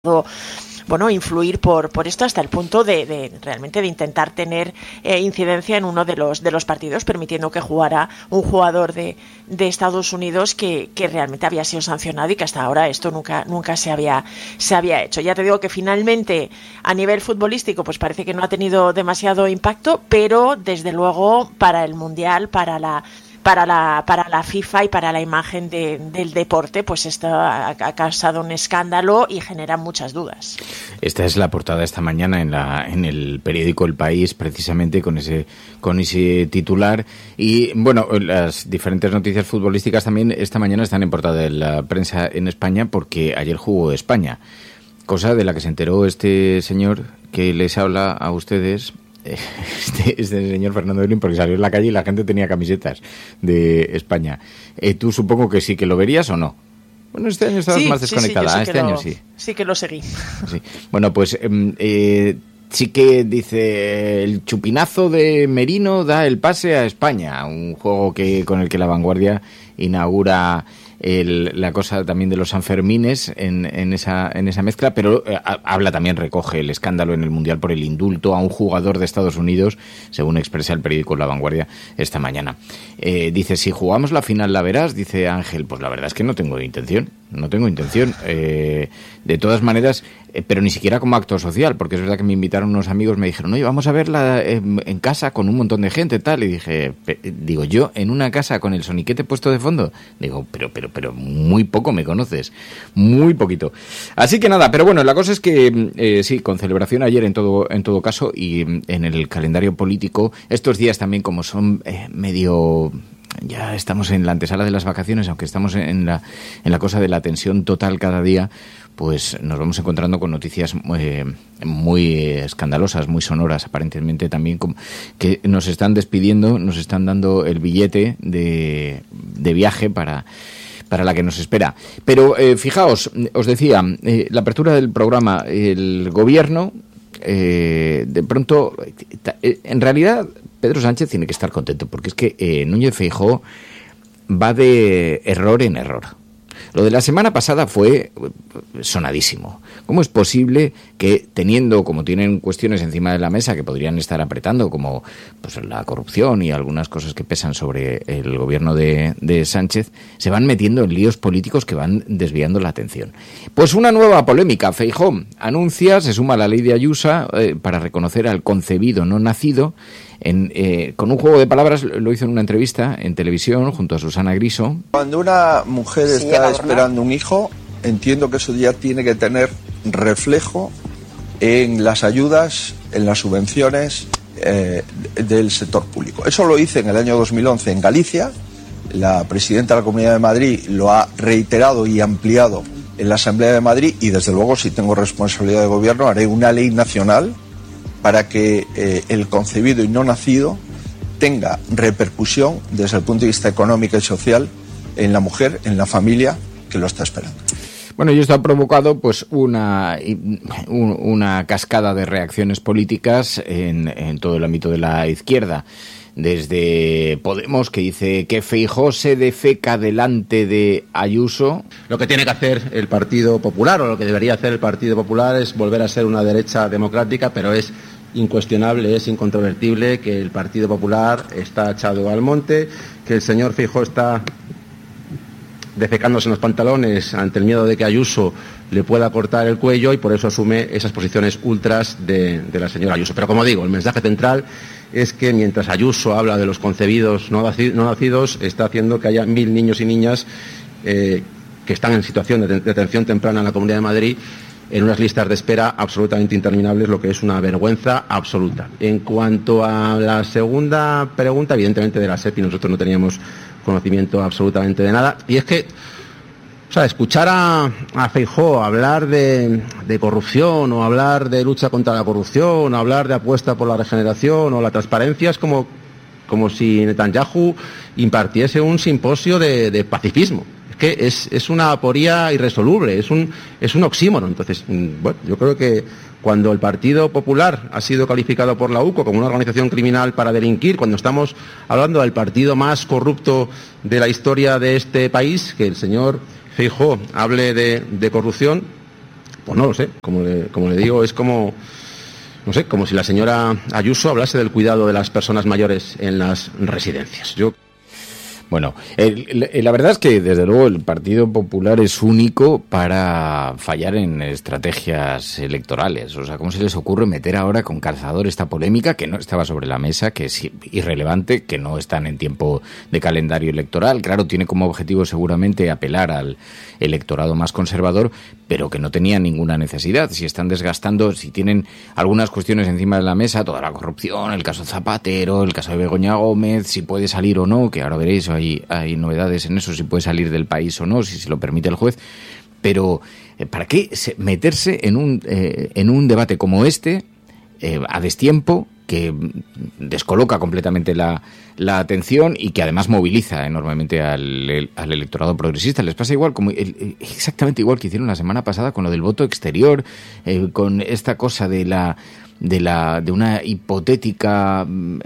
influir por esto hasta el punto de realmente de intentar tener incidencia en uno de los partidos, permitiendo que jugara un jugador de Estados Unidos que realmente había sido sancionado y que hasta ahora esto nunca se había hecho. Ya te digo que finalmente a nivel futbolístico pues parece que no ha tenido demasiado impacto, pero desde luego para el Mundial, para la FIFA y para la imagen del deporte, pues esto ha causado un escándalo y genera muchas dudas. Esta es la portada esta mañana en el periódico El País, precisamente con ese titular. Y bueno, las diferentes noticias futbolísticas también esta mañana están en portada de la prensa en España, porque ayer jugó España, cosa de la que se enteró este señor que les habla a ustedes. Este señor Fernando Delín, porque salió en la calle y la gente tenía camisetas de España. Tú supongo que sí que lo verías, ¿o no? Bueno, este año estabas más desconectada. Sí, año sí. Sí que lo seguí. Sí. Bueno, pues sí que dice: el chupinazo de Merino da el pase a España, un juego con el que La Vanguardia inaugura la cosa también de los Sanfermines en esa mezcla, pero recoge el escándalo en el Mundial por el indulto a un jugador de Estados Unidos, según expresa el periódico La Vanguardia esta mañana. Dice: si jugamos la final la verás, dice Ángel. Pues la verdad es que no tengo intención. De todas maneras, pero ni siquiera como acto social, porque es verdad que me invitaron unos amigos, me dijeron: oye, vamos a verla en casa con un montón de gente, tal. Y dije, yo en una casa con el soniquete puesto de fondo, digo, pero muy poco me conoces, muy poquito. Así que nada, pero bueno, la cosa es que sí, con celebración ayer en todo caso, y en el calendario político, estos días también, como son medio... Ya estamos en la antesala de las vacaciones, aunque estamos en la cosa de la tensión total cada día, pues nos vamos encontrando con noticias muy escandalosas, muy sonoras, aparentemente también, que nos están despidiendo, nos están dando el billete de viaje para la que nos espera. Pero fijaos, os decía, la apertura del programa, el gobierno, de pronto, en realidad Pedro Sánchez tiene que estar contento, porque es que Núñez Feijóo va de error en error. Lo de la semana pasada fue sonadísimo. ¿Cómo es posible que, como tienen cuestiones encima de la mesa que podrían estar apretando, como pues la corrupción y algunas cosas que pesan sobre el gobierno de Sánchez, se van metiendo en líos políticos que van desviando la atención? Pues una nueva polémica. Feijóo anuncia, se suma a la ley de Ayuso para reconocer al concebido no nacido. Con un juego de palabras, lo hizo en una entrevista en televisión junto a Susana Griso. Cuando una mujer está esperando un hijo, entiendo que eso ya tiene que tener reflejo en las ayudas, en las subvenciones del sector público. Eso lo hice en el año 2011 en Galicia. La presidenta de la Comunidad de Madrid lo ha reiterado y ampliado en la Asamblea de Madrid, y desde luego, si tengo responsabilidad de gobierno, haré una ley nacional para que el concebido y no nacido tenga repercusión desde el punto de vista económico y social en la mujer, en la familia que lo está esperando. Bueno, y esto ha provocado pues una cascada de reacciones políticas en todo el ámbito de la izquierda. Desde Podemos, que dice que Feijóo se defeca delante de Ayuso. Lo que tiene que hacer el Partido Popular, o lo que debería hacer el Partido Popular, es volver a ser una derecha democrática, pero es incuestionable, es incontrovertible que el Partido Popular está echado al monte, que el señor Feijóo está defecándose en los pantalones ante el miedo de que Ayuso le pueda cortar el cuello, y por eso asume esas posiciones ultras de la señora Ayuso. Pero como digo, el mensaje central es que mientras Ayuso habla de los concebidos no nacidos, está haciendo que haya 1.000 niños y niñas que están en situación de detención temprana en la Comunidad de Madrid, en unas listas de espera absolutamente interminables, lo que es una vergüenza absoluta. En cuanto a la segunda pregunta, evidentemente de la SEPI nosotros no teníamos conocimiento absolutamente de nada, y es que, o sea, escuchar a Feijóo hablar de corrupción, o hablar de lucha contra la corrupción, o hablar de apuesta por la regeneración o la transparencia, es como si Netanyahu impartiese un simposio de pacifismo. Es que es una aporía irresoluble, es un oxímoron. Entonces, bueno, yo creo que cuando el Partido Popular ha sido calificado por la UCO como una organización criminal para delinquir, cuando estamos hablando del partido más corrupto de la historia de este país, que el señor Feijóo hable de corrupción, Pues no lo sé, como le digo, es como, no sé, como si la señora Ayuso hablase del cuidado de las personas mayores en las residencias. Bueno, la verdad es que desde luego el Partido Popular es único para fallar en estrategias electorales. O sea, ¿cómo se les ocurre meter ahora con calzador esta polémica que no estaba sobre la mesa, que es irrelevante, que no están en tiempo de calendario electoral? Claro, tiene como objetivo seguramente apelar al electorado más conservador, pero que no tenía ninguna necesidad. Si están desgastando, si tienen algunas cuestiones encima de la mesa, toda la corrupción, el caso Zapatero, el caso de Begoña Gómez, si puede salir o no, que ahora veréis, hay novedades en eso, si puede salir del país o no, si se lo permite el juez. Pero ¿para qué meterse en un debate como este a destiempo, que descoloca completamente la atención y que además moviliza enormemente al electorado progresista? Les pasa igual, exactamente igual que hicieron la semana pasada con lo del voto exterior, con esta cosa de una hipotéticas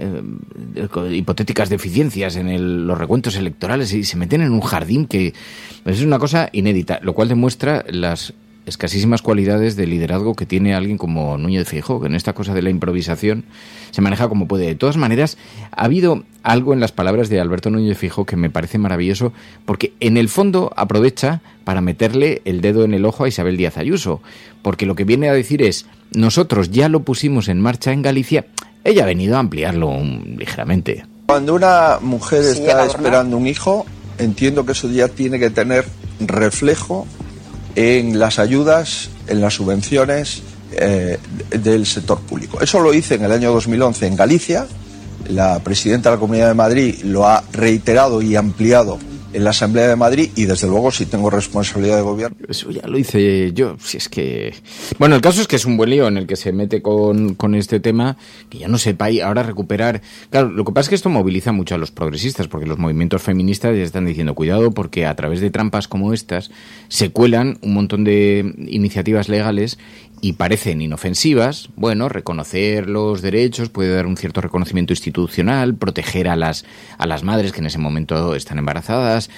deficiencias en los recuentos electorales, y se meten en un jardín que es una cosa inédita, lo cual demuestra las escasísimas cualidades de liderazgo que tiene alguien como Núñez Feijóo, que en esta cosa de la improvisación se maneja como puede. De todas maneras, ha habido algo en las palabras de Alberto Núñez Feijóo que me parece maravilloso, porque en el fondo aprovecha para meterle el dedo en el ojo a Isabel Díaz Ayuso, porque lo que viene a decir es: nosotros ya lo pusimos en marcha en Galicia. Ella ha venido a ampliarlo ligeramente. Cuando una mujer está esperando un hijo, entiendo que eso ya tiene que tener reflejo en las ayudas, en las subvenciones del sector público. Eso lo hice en el año 2011 en Galicia. La presidenta de la Comunidad de Madrid lo ha reiterado y ampliado en la Asamblea de Madrid, y desde luego si tengo responsabilidad de gobierno. Eso ya lo hice yo, si es que... Bueno, el caso es que es un buen lío en el que se mete con este tema, que ya no sepa ahora recuperar... Claro, lo que pasa es que esto moviliza mucho a los progresistas, porque los movimientos feministas ya están diciendo cuidado, porque a través de trampas como estas se cuelan un montón de iniciativas legales y parecen inofensivas. Bueno, reconocer los derechos, puede dar un cierto reconocimiento institucional, proteger a las madres que en ese momento están embarazadas,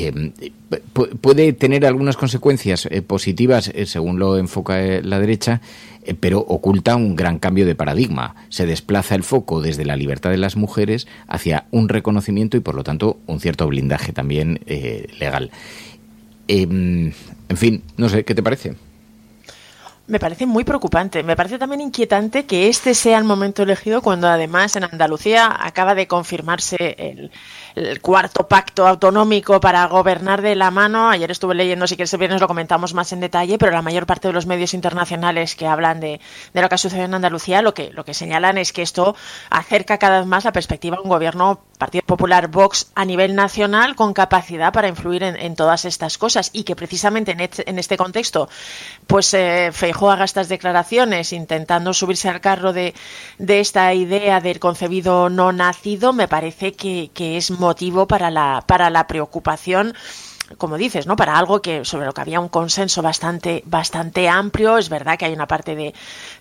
puede tener algunas consecuencias positivas según lo enfoca la derecha, pero oculta un gran cambio de paradigma. Se desplaza el foco desde la libertad de las mujeres hacia un reconocimiento y, por lo tanto, un cierto blindaje también legal. En fin, no sé, ¿qué te parece? Me parece muy preocupante. Me parece también inquietante que este sea el momento elegido cuando además en Andalucía acaba de confirmarse el cuarto pacto autonómico para gobernar de la mano. Ayer estuve leyendo, si quieres el viernes lo comentamos más en detalle, pero la mayor parte de los medios internacionales que hablan de lo que ha sucedido en Andalucía lo que señalan es que esto acerca cada vez más la perspectiva de un gobierno Partido Popular Vox a nivel nacional con capacidad para influir en todas estas cosas, y que precisamente en este contexto pues Feijóo haga estas declaraciones intentando subirse al carro de esta idea del concebido no nacido. Me parece que es motivo para la preocupación, como dices, ¿no? Para algo sobre lo que había un consenso bastante amplio. Es verdad que hay una parte de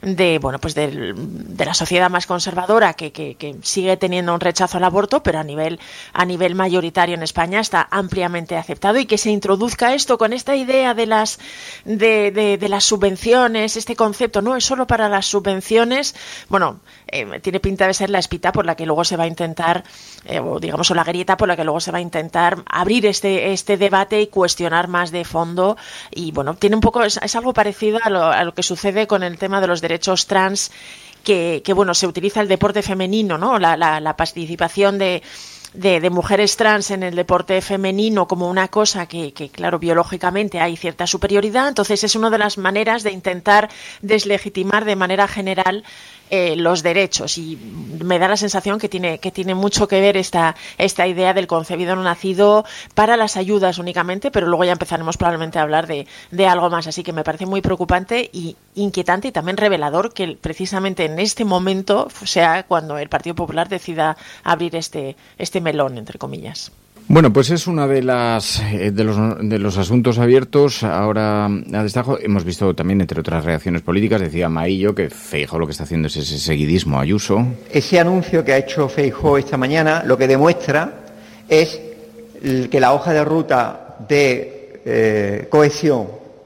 la sociedad más conservadora que sigue teniendo un rechazo al aborto, pero a nivel mayoritario en España está ampliamente aceptado, y que se introduzca esto con esta idea de las subvenciones, este concepto no es solo para las subvenciones. Bueno, tiene pinta de ser la espita por la que luego se va a intentar, o la grieta por la que luego se va a intentar abrir este debate y cuestionar más de fondo. Y bueno, tiene un poco, es algo parecido a lo que sucede con el tema de los derechos trans, que se utiliza el deporte femenino, ¿no? La participación de mujeres trans en el deporte femenino como una cosa que claro, biológicamente hay cierta superioridad. Entonces es una de las maneras de intentar deslegitimar de manera general los derechos, y me da la sensación que tiene mucho que ver esta idea del concebido no nacido para las ayudas únicamente, pero luego ya empezaremos probablemente a hablar de algo más. Así que me parece muy preocupante y inquietante, y también revelador que precisamente en este momento sea cuando el Partido Popular decida abrir este melón, entre comillas. Bueno, pues es una de los asuntos abiertos ahora a destajo. Hemos visto también, entre otras reacciones políticas, decía Maillo que Feijóo lo que está haciendo es ese seguidismo a Ayuso. Ese anuncio que ha hecho Feijóo esta mañana lo que demuestra es que la hoja de ruta de cohesión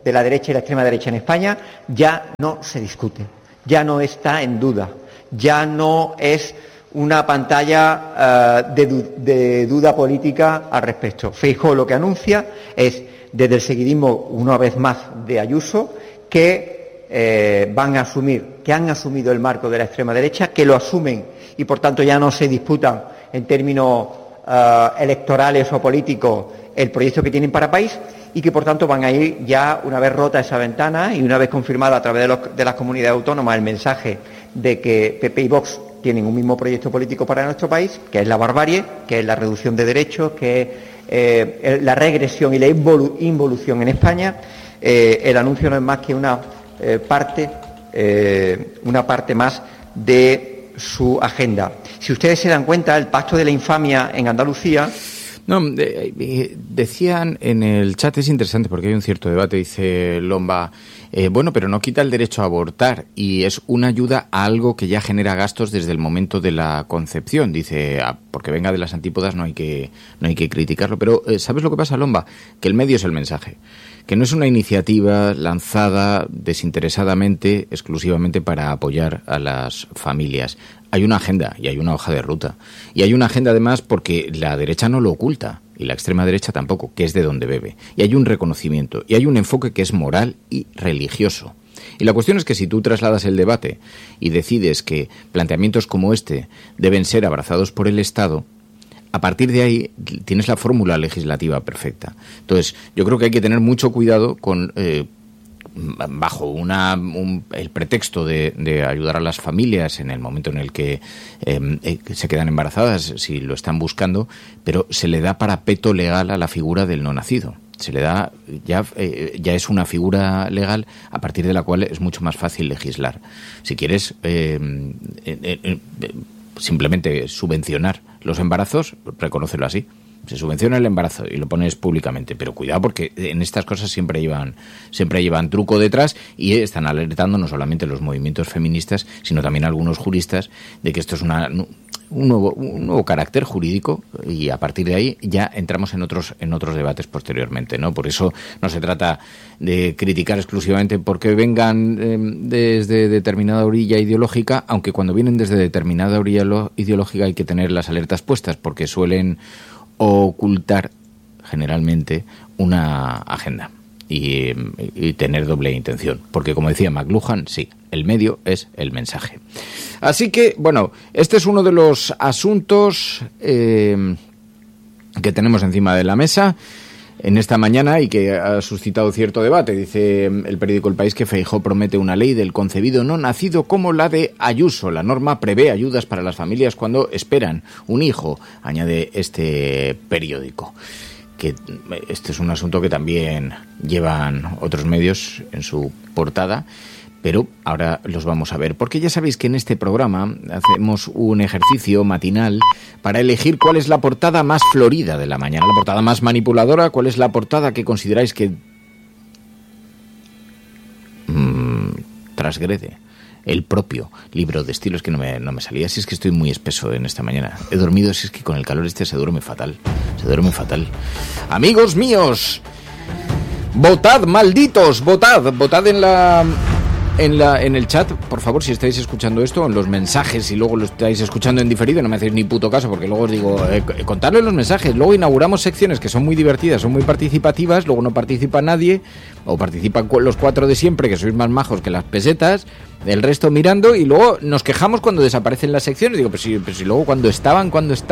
de la derecha y la extrema derecha en España ya no se discute, ya no está en duda, ya no es una pantalla de duda política al respecto. Feijóo lo que anuncia es, desde el seguidismo, una vez más, de Ayuso, que van a asumir, que han asumido el marco de la extrema derecha, que lo asumen y por tanto ya no se disputan en términos electorales o políticos el proyecto que tienen para país, y que por tanto van a ir ya, una vez rota esa ventana y una vez confirmado a través de las comunidades autónomas el mensaje de que PP y Vox tienen un mismo proyecto político para nuestro país, que es la barbarie, que es la reducción de derechos, que es la regresión y la involución en España. El anuncio no es más que una parte más de su agenda. Si ustedes se dan cuenta, el pacto de la infamia en Andalucía... No, decían en el chat, es interesante porque hay un cierto debate, dice Lomba, bueno, pero no quita el derecho a abortar y es una ayuda a algo que ya genera gastos desde el momento de la concepción. Dice, porque venga de las antípodas no hay que criticarlo, pero ¿sabes lo que pasa, Lomba? Que el medio es el mensaje, que no es una iniciativa lanzada desinteresadamente, exclusivamente para apoyar a las familias. Hay una agenda y hay una hoja de ruta. Y hay una agenda además porque la derecha no lo oculta y la extrema derecha tampoco, que es de donde bebe. Y hay un reconocimiento y hay un enfoque que es moral y religioso. Y la cuestión es que si tú trasladas el debate y decides que planteamientos como este deben ser abrazados por el Estado, a partir de ahí tienes la fórmula legislativa perfecta. Entonces, yo creo que hay que tener mucho cuidado con... bajo el pretexto de ayudar a las familias en el momento en el que se quedan embarazadas, si lo están buscando, pero se le da parapeto legal a la figura del no nacido. Se le da, ya es una figura legal a partir de la cual es mucho más fácil legislar. Si quieres simplemente subvencionar los embarazos, reconócelo así. Se subvenciona el embarazo y lo pones públicamente, pero cuidado porque en estas cosas siempre llevan truco detrás y están alertando no solamente los movimientos feministas, sino también algunos juristas de que esto es un nuevo carácter jurídico y a partir de ahí ya entramos en otros debates posteriormente, ¿no? Por eso no se trata de criticar exclusivamente porque vengan desde determinada orilla ideológica, aunque cuando vienen desde determinada orilla ideológica hay que tener las alertas puestas porque suelen ocultar generalmente una agenda y tener doble intención, porque como decía McLuhan, sí, el medio es el mensaje. Así que, bueno, este es uno de los asuntos que tenemos encima de la mesa en esta mañana y que ha suscitado cierto debate. Dice el periódico El País que Feijóo promete una ley del concebido no nacido como la de Ayuso. La norma prevé ayudas para las familias cuando esperan un hijo, añade este periódico. Que este es un asunto que también llevan otros medios en su portada, pero ahora los vamos a ver, porque ya sabéis que en este programa hacemos un ejercicio matinal para elegir cuál es la portada más florida de la mañana, la portada más manipuladora, cuál es la portada que consideráis que transgrede el propio libro de estilo. Es que no me salía, si es que estoy muy espeso en esta mañana. He dormido, si es que con el calor se duerme fatal. Amigos míos, votad, malditos, votad en el chat, por favor, si estáis escuchando esto, en los mensajes, y luego lo estáis escuchando en diferido, no me hacéis ni puto caso, porque luego os digo, contadle los mensajes, luego inauguramos secciones que son muy divertidas, son muy participativas, luego no participa nadie, o participan los 4 de siempre, que sois más majos que las pesetas, el resto mirando, y luego nos quejamos cuando desaparecen las secciones, digo, pero si luego cuando estaban...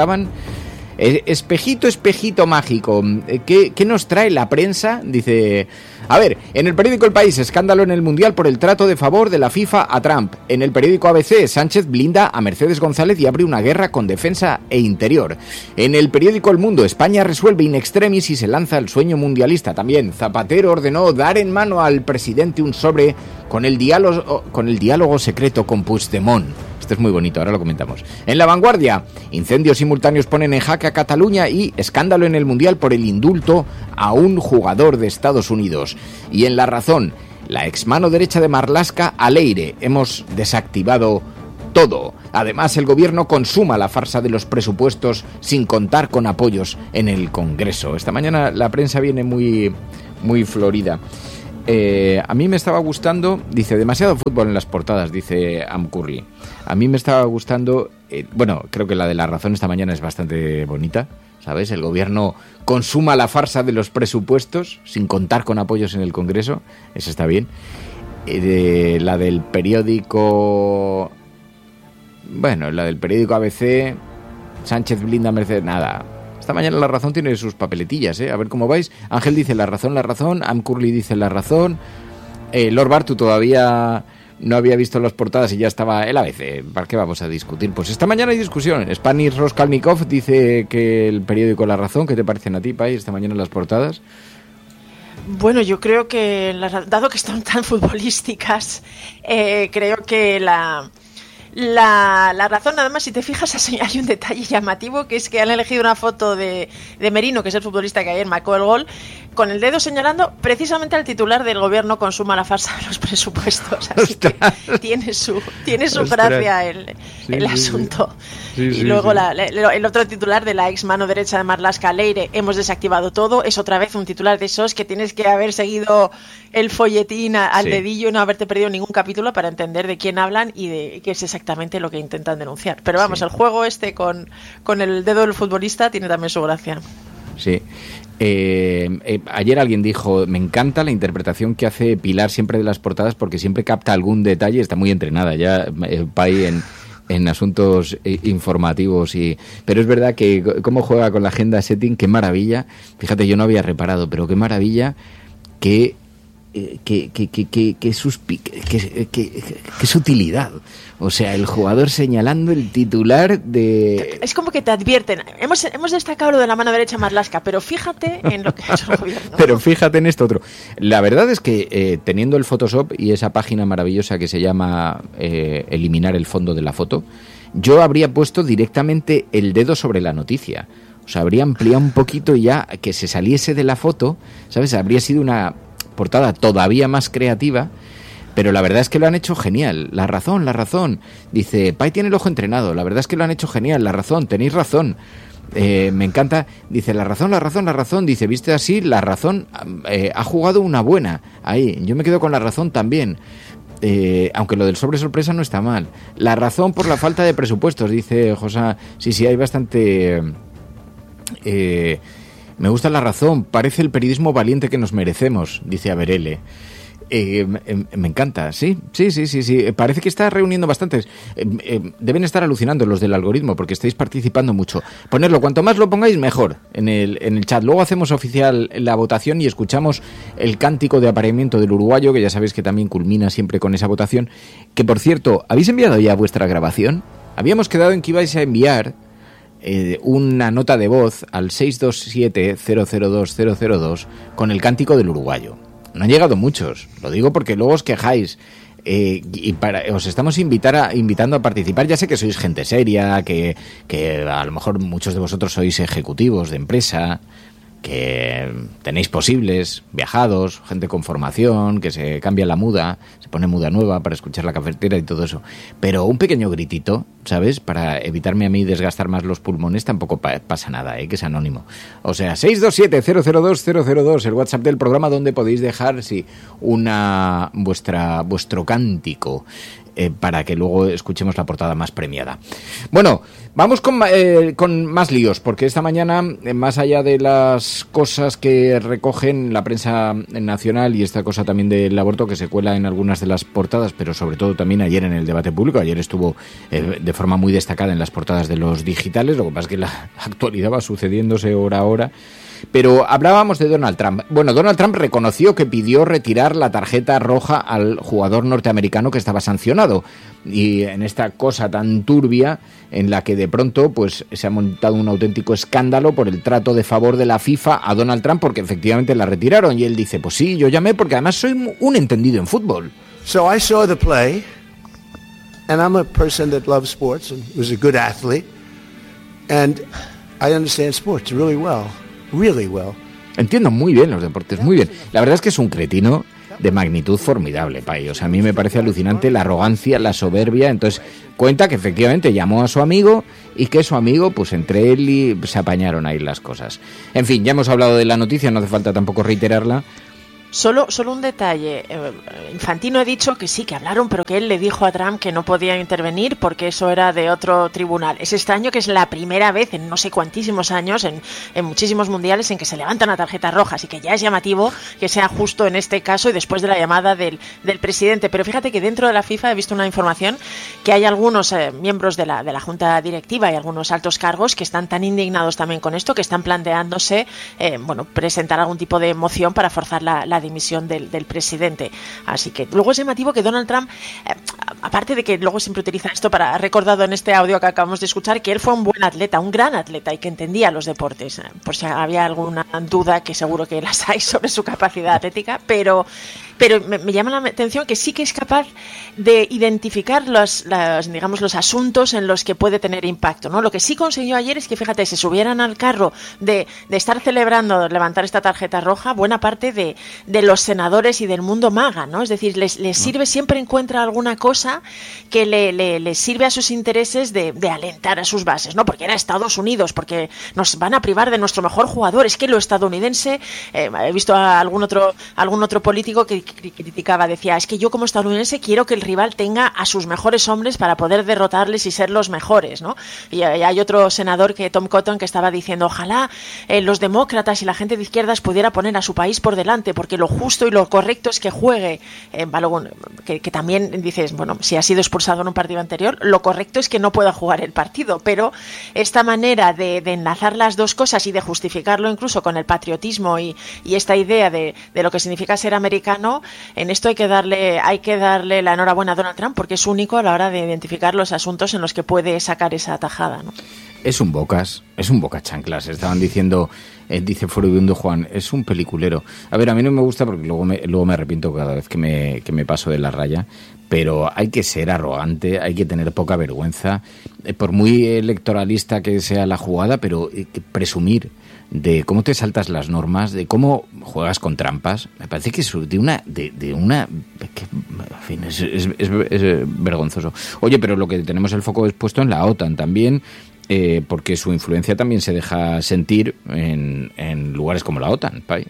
Espejito mágico, ¿qué nos trae la prensa? Dice, a ver, en el periódico El País, escándalo en el Mundial por el trato de favor de la FIFA a Trump. En el periódico ABC, Sánchez blinda a Mercedes González y abre una guerra con defensa e interior. En el periódico El Mundo, España resuelve in extremis y se lanza el sueño mundialista. También Zapatero ordenó dar en mano al presidente un sobre con el diálogo secreto con Puigdemont. Este es muy bonito, ahora lo comentamos. En La Vanguardia, incendios simultáneos ponen en jaque a Cataluña y escándalo en el Mundial por el indulto a un jugador de Estados Unidos. Y en La Razón, la exmano derecha de Marlaska al aire. Hemos desactivado todo. Además, el gobierno consuma la farsa de los presupuestos sin contar con apoyos en el Congreso. Esta mañana la prensa viene muy florida. a mí me estaba gustando, dice, demasiado fútbol en las portadas, dice Am Curly. A mí me estaba gustando, bueno, creo que la de La Razón esta mañana es bastante bonita, ¿sabes? El gobierno consuma la farsa de los presupuestos sin contar con apoyos en el Congreso, eso está bien. La del periódico, bueno, la del periódico ABC, Sánchez blinda Mercedes, nada. Esta mañana La Razón tiene sus papeletillas, a ver cómo vais. Ángel dice La Razón, Am Curly dice La Razón, Lord Bartu todavía no había visto las portadas y ya estaba el ABC. ¿Para qué vamos a discutir? Pues esta mañana hay discusión. Spanish Roskalnikov dice que el periódico La Razón, ¿qué te parecen a ti, Pai, esta mañana las portadas? Bueno, yo creo que, dado que están tan futbolísticas, creo que la Razón, nada más, si te fijas, hay un detalle llamativo, que es que han elegido una foto de Merino, que es el futbolista que ayer marcó el gol, con el dedo señalando precisamente al titular del gobierno consuma la farsa de los presupuestos. Así que tiene su gracia el asunto. Sí, y luego el otro titular de la ex mano derecha de Marlaska Leire, hemos desactivado todo, es otra vez un titular de esos que tienes que haber seguido el folletín al dedillo y no haberte perdido ningún capítulo para entender de quién hablan y de qué es exactamente lo que intentan denunciar. Pero vamos, el juego con el dedo del futbolista tiene también su gracia. Sí. Ayer alguien dijo, me encanta la interpretación que hace Pilar siempre de las portadas porque siempre capta algún detalle, está muy entrenada ya Pai en asuntos informativos, pero es verdad que cómo juega con la agenda setting, qué maravilla. Fíjate, yo no había reparado, pero qué maravilla que sutilidad. O sea, el jugador señalando el titular de... Es como que te advierten. Hemos destacado lo de la mano derecha Marlaska, pero fíjate en lo que ha hecho el gobierno. Pero fíjate en esto otro. La verdad es que teniendo el Photoshop y esa página maravillosa que se llama eliminar el fondo de la foto, yo habría puesto directamente el dedo sobre la noticia. O sea, habría ampliado un poquito ya que se saliese de la foto, ¿sabes? Habría sido una portada todavía más creativa, pero la verdad es que lo han hecho genial. La razón. Dice, Pai tiene el ojo entrenado. La verdad es que lo han hecho genial. La razón, tenéis razón. Me encanta. Dice, la razón. Dice, viste así, La Razón ha jugado una buena. Ahí, yo me quedo con La Razón también. Aunque lo del sobre sorpresa no está mal. La razón por la falta de presupuestos, dice José. Sí, hay bastante... me gusta La Razón, parece el periodismo valiente que nos merecemos, dice Averele. Me encanta, sí. Parece que está reuniendo bastantes. Deben estar alucinando los del algoritmo porque estáis participando mucho. Ponerlo, cuanto más lo pongáis, mejor en el chat. Luego hacemos oficial la votación y escuchamos el cántico de apareamiento del uruguayo, que ya sabéis que también culmina siempre con esa votación. Que, por cierto, ¿habéis enviado ya vuestra grabación? Habíamos quedado en que ibais a enviar una nota de voz al 627-002-002 con el cántico del uruguayo. No han llegado muchos, lo digo porque luego os quejáis os estamos invitando a participar. Ya sé que sois gente seria, que a lo mejor muchos de vosotros sois ejecutivos de empresa, que tenéis posibles, viajados, gente con formación, que se cambia la muda, se pone muda nueva para escuchar la cafetera y todo eso. Pero un pequeño gritito, ¿sabes? Para evitarme a mí desgastar más los pulmones, tampoco pasa nada, que es anónimo. O sea, 627-002-002, el WhatsApp del programa donde podéis dejar vuestro cántico. Para que luego escuchemos la portada más premiada. Bueno, vamos con más líos, porque esta mañana, más allá de las cosas que recogen la prensa nacional y esta cosa también del aborto que se cuela en algunas de las portadas, pero sobre todo también ayer en el debate público, ayer estuvo de forma muy destacada en las portadas de los digitales, lo que pasa es que la actualidad va sucediéndose hora a hora. Pero hablábamos de Donald Trump. Bueno, Donald Trump reconoció que pidió retirar la tarjeta roja al jugador norteamericano que estaba sancionado. Y en esta cosa tan turbia en la que de pronto pues se ha montado un auténtico escándalo por el trato de favor de la FIFA a Donald Trump, porque efectivamente la retiraron. Y él dice, pues sí, yo llamé porque además soy un entendido en fútbol. So I saw the play, and I'm a person that loves sports and was a good athlete, and I understand sports really well. Really well. Entiendo muy bien los deportes, muy bien. La verdad es que es un cretino de magnitud formidable, Pai. O sea, a mí me parece alucinante la arrogancia, la soberbia. Entonces, cuenta que efectivamente llamó a su amigo y que su amigo, pues entre él y se apañaron ahí las cosas. En fin, ya hemos hablado de la noticia, no hace falta tampoco reiterarla. Solo un detalle. Infantino ha dicho que sí, que hablaron, pero que él le dijo a Trump que no podía intervenir porque eso era de otro tribunal. Es extraño que es la primera vez en no sé cuantísimos años, en muchísimos mundiales, en que se levanta una tarjeta roja. Así que ya es llamativo que sea justo en este caso y después de la llamada del presidente. Pero fíjate que dentro de la FIFA he visto una información que hay algunos miembros de la junta directiva y algunos altos cargos que están tan indignados también con esto que están planteándose presentar algún tipo de moción para forzar la dimisión del presidente. Así que luego es llamativo que Donald Trump, aparte de que luego siempre utiliza esto para recordado en este audio que acabamos de escuchar, que él fue un buen atleta, un gran atleta y que entendía los deportes, por si había alguna duda, que seguro que las hay sobre su capacidad atlética, pero me llama la atención que sí que es capaz de identificar los asuntos en los que puede tener impacto, ¿no? Lo que sí consiguió ayer es que, fíjate, se subieran al carro de estar celebrando levantar esta tarjeta roja buena parte de los senadores y del mundo MAGA, ¿no? Es decir, les sirve, siempre encuentra alguna cosa que le sirve a sus intereses de alentar a sus bases, ¿no? Porque era Estados Unidos, porque nos van a privar de nuestro mejor jugador, es que lo estadounidense, he visto a algún otro político que criticaba, decía, es que yo como estadounidense quiero que el rival tenga a sus mejores hombres para poder derrotarles y ser los mejores, ¿no? Y hay otro senador, Tom Cotton, que estaba diciendo, ojalá los demócratas y la gente de izquierdas pudiera poner a su país por delante, porque lo justo y lo correcto es que juegue Balogun, que también dices, bueno, si ha sido expulsado en un partido anterior, lo correcto es que no pueda jugar el partido, pero esta manera de enlazar las dos cosas y de justificarlo incluso con el patriotismo y esta idea de lo que significa ser americano, en esto hay que darle la enhorabuena a Donald Trump, porque es único a la hora de identificar los asuntos en los que puede sacar esa tajada, ¿no? Es un boca chanclas. Estaban diciendo, dice furibundo Juan, es un peliculero. A ver, a mí no me gusta porque luego me arrepiento cada vez que me paso de la raya, pero hay que ser arrogante, hay que tener poca vergüenza, por muy electoralista que sea la jugada, pero presumir de cómo te saltas las normas, de cómo juegas con trampas, me parece que es de una que, en fin, es vergonzoso. Oye, pero lo que tenemos el foco expuesto en la OTAN también, porque su influencia también se deja sentir en lugares como la OTAN, Pai.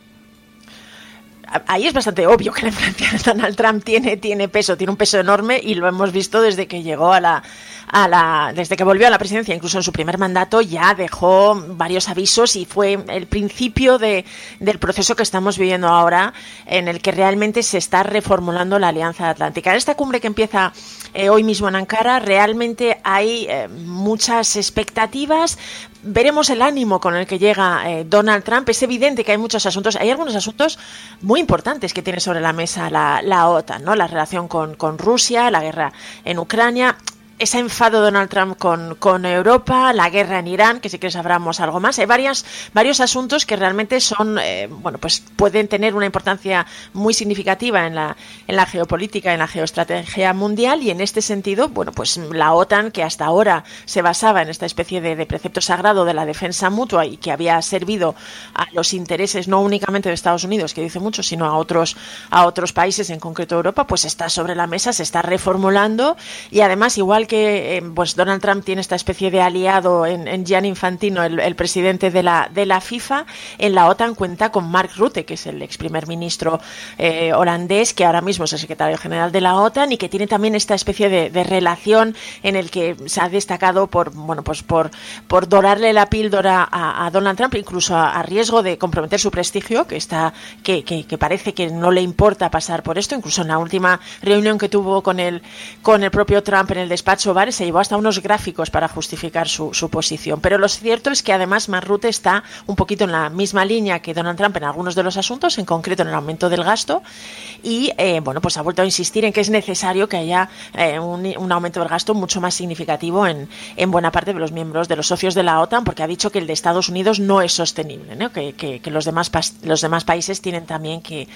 Ahí es bastante obvio que la influencia de Donald Trump tiene peso, tiene un peso enorme, y lo hemos visto desde que llegó desde que volvió a la presidencia. Incluso en su primer mandato ya dejó varios avisos y fue el principio del proceso que estamos viviendo ahora, en el que realmente se está reformulando la Alianza Atlántica. En esta cumbre que empieza hoy mismo en Ankara, realmente hay muchas expectativas. Veremos el ánimo con el que llega Donald Trump. Es evidente que hay muchos asuntos, hay algunos asuntos muy importantes que tiene sobre la mesa la OTAN, ¿no? La relación con Rusia, la guerra en Ucrania, ese enfado de Donald Trump con Europa, la guerra en Irán, que si quieres hablamos algo más. Hay varios asuntos que realmente son, pues pueden tener una importancia muy significativa en la geopolítica, en la geoestrategia mundial, y en este sentido, pues la OTAN, que hasta ahora se basaba en esta especie de precepto sagrado de la defensa mutua y que había servido a los intereses no únicamente de Estados Unidos, que dice mucho, sino a otros países, en concreto Europa, pues está sobre la mesa, se está reformulando, y además, igual que Donald Trump tiene esta especie de aliado en Gianni Infantino, el presidente de la FIFA, en la OTAN cuenta con Mark Rutte, que es el ex primer ministro holandés, que ahora mismo es el secretario general de la OTAN, y que tiene también esta especie de relación en el que se ha destacado por dorarle la píldora a Donald Trump, incluso a riesgo de comprometer su prestigio, que parece que no le importa pasar por esto. Incluso en la última reunión que tuvo con el propio Trump en el despacho Oval, se llevó hasta unos gráficos para justificar su posición. Pero lo cierto es que además Mark Rutte está un poquito en la misma línea que Donald Trump en algunos de los asuntos, en concreto en el aumento del gasto, y ha vuelto a insistir en que es necesario que haya un aumento del gasto mucho más significativo en buena parte de los miembros, de los socios de la OTAN, porque ha dicho que el de Estados Unidos no es sostenible, ¿no? Que los demás países tienen también que